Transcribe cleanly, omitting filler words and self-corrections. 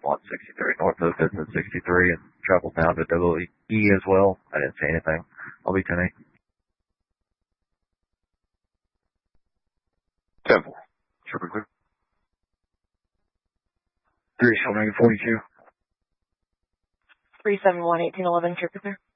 63. North of business 63 and travels down to WE as well. I didn't say anything. I'll be 10-8. 10-4. Triple clear. 3742. 371-1811, triple clear.